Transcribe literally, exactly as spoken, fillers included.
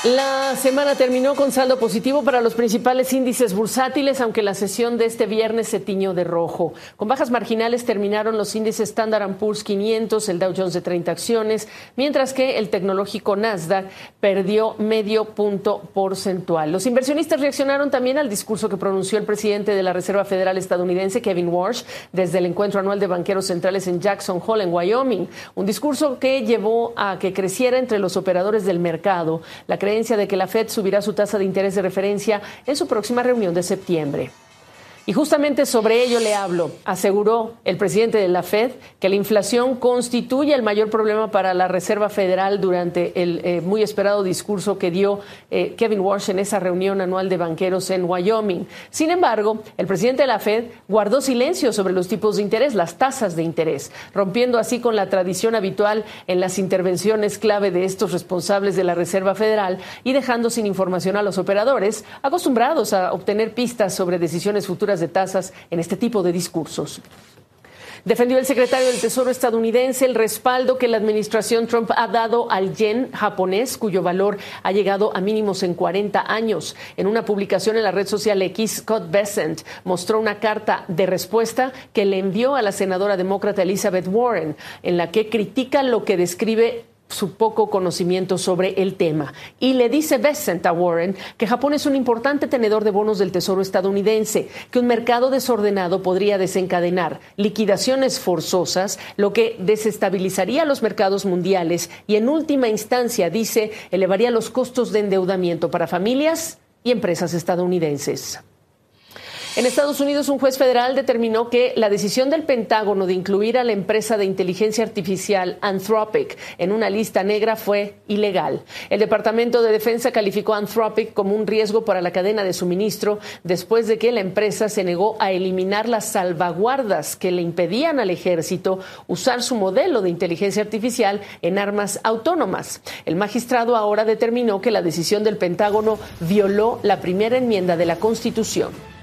La semana terminó con saldo positivo para los principales índices bursátiles, aunque la sesión de este viernes se tiñó de rojo. Con bajas marginales terminaron los índices Standard and Poor's quinientos, el Dow Jones de treinta acciones, mientras que el tecnológico Nasdaq perdió medio punto porcentual. Los inversionistas reaccionaron también al discurso que pronunció el presidente de la Reserva Federal estadounidense, Kevin Warsh, desde el encuentro anual de banqueros centrales en Jackson Hole, en Wyoming. Un discurso que llevó a que creciera entre los operadores del mercado la creencia de que la Fed subirá su tasa de interés de referencia en su próxima reunión de septiembre. Y justamente sobre ello le hablo. Aseguró el presidente de la Fed que la inflación constituye el mayor problema para la Reserva Federal durante el eh, muy esperado discurso que dio eh, Kevin Warsh en esa reunión anual de banqueros en Wyoming. Sin embargo, el presidente de la Fed guardó silencio sobre los tipos de interés, las tasas de interés, rompiendo así con la tradición habitual en las intervenciones clave de estos responsables de la Reserva Federal y dejando sin información a los operadores acostumbrados a obtener pistas sobre decisiones futuras de tasas en este tipo de discursos. Defendió el secretario del Tesoro estadounidense el respaldo que la administración Trump ha dado al yen japonés, cuyo valor ha llegado a mínimos en cuarenta años. En una publicación en la red social X, Scott Bessent mostró una carta de respuesta que le envió a la senadora demócrata Elizabeth Warren, en la que critica lo que describe su poco conocimiento sobre el tema. Y le dice Bessent a Warren que Japón es un importante tenedor de bonos del Tesoro estadounidense, que un mercado desordenado podría desencadenar liquidaciones forzosas, lo que desestabilizaría los mercados mundiales y en última instancia, dice, elevaría los costos de endeudamiento para familias y empresas estadounidenses. En Estados Unidos, un juez federal determinó que la decisión del Pentágono de incluir a la empresa de inteligencia artificial Anthropic en una lista negra fue ilegal. El Departamento de Defensa calificó a Anthropic como un riesgo para la cadena de suministro después de que la empresa se negó a eliminar las salvaguardas que le impedían al ejército usar su modelo de inteligencia artificial en armas autónomas. El magistrado ahora determinó que la decisión del Pentágono violó la primera enmienda de la Constitución.